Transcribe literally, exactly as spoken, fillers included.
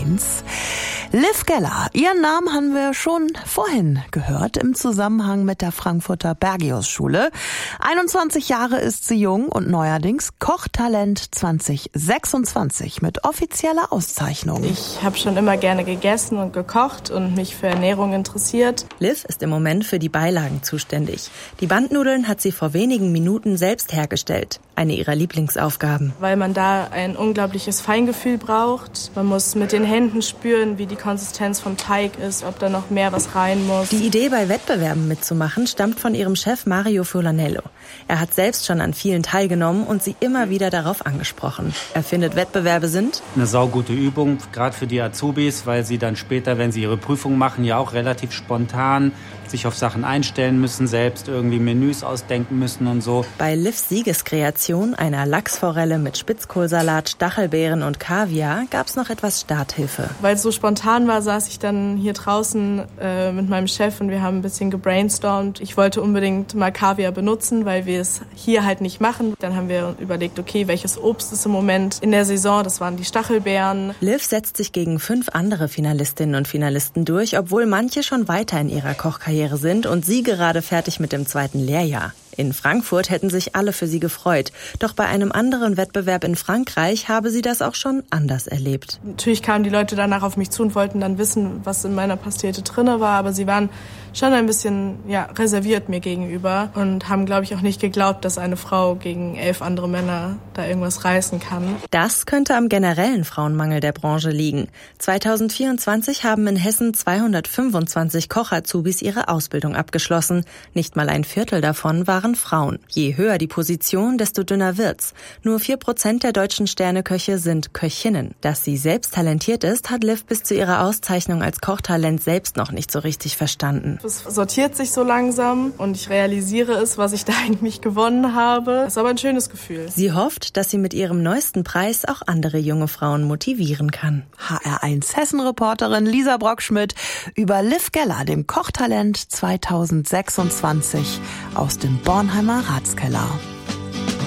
eins. Liv Geller, ihren Namen haben wir schon vorhin gehört im Zusammenhang mit der Frankfurter Bergius-Schule. einundzwanzig Jahre ist sie jung und neuerdings Kochtalent zwanzig sechsundzwanzig mit offizieller Auszeichnung. Ich habe schon immer gerne gegessen und gekocht und mich für Ernährung interessiert. Liv ist im Moment für die Beilagen zuständig. Die Bandnudeln hat sie vor wenigen Minuten selbst hergestellt. Eine ihrer Lieblingsaufgaben. Weil man da ein unglaubliches Feingefühl braucht. Man muss mit den Händen spüren, wie die Konsistenz vom Teig ist, ob da noch mehr was rein muss. Die Idee, bei Wettbewerben mitzumachen, stammt von ihrem Chef Mario Furlanello. Er hat selbst schon an vielen teilgenommen und sie immer wieder darauf angesprochen. Er findet, Wettbewerbe sind eine saugute Übung, gerade für die Azubis, weil sie dann später, wenn sie ihre Prüfung machen, ja auch relativ spontan sich auf Sachen einstellen müssen, selbst irgendwie Menüs ausdenken müssen und so. Bei Livs Siegeskreation, einer Lachsforelle mit Spitzkohlsalat, Stachelbeeren und Kaviar, gab es noch etwas Starthilfe. Weil es so spontan war, saß ich dann hier draußen äh, mit meinem Chef und wir haben ein bisschen gebrainstormt. Ich wollte unbedingt mal Kaviar benutzen, weil wir es hier halt nicht machen. Dann haben wir überlegt, okay, welches Obst ist im Moment in der Saison? Das waren die Stachelbeeren. Liv setzt sich gegen fünf andere Finalistinnen und Finalisten durch, obwohl manche schon weiter in ihrer Kochkarriere sind und sie gerade fertig mit dem zweiten Lehrjahr. In Frankfurt hätten sich alle für sie gefreut. Doch bei einem anderen Wettbewerb in Frankreich habe sie das auch schon anders erlebt. Natürlich kamen die Leute danach auf mich zu und wollten dann wissen, was in meiner Pastete drinne war. Aber sie waren schon ein bisschen ja, reserviert mir gegenüber und haben, glaube ich, auch nicht geglaubt, dass eine Frau gegen elf andere Männer da irgendwas reißen kann. Das könnte am generellen Frauenmangel der Branche liegen. zweitausendvierundzwanzig haben in Hessen zweihundertfünfundzwanzig Koch-Azubis ihre Ausbildung abgeschlossen. Nicht mal ein Viertel davon waren Frauen. Je höher die Position, desto dünner wird's. Nur vier Prozent der deutschen Sterneköche sind Köchinnen. Dass sie selbst talentiert ist, hat Liv bis zu ihrer Auszeichnung als Kochtalent selbst noch nicht so richtig verstanden. Es sortiert sich so langsam und ich realisiere es, was ich da eigentlich gewonnen habe. Das ist aber ein schönes Gefühl. Sie hofft, dass sie mit ihrem neuesten Preis auch andere junge Frauen motivieren kann. H R eins Hessen-Reporterin Lisa Brockschmidt über Liv Geller, dem Kochtalent zwanzig sechsundzwanzig aus dem Bornheimer Ratskeller.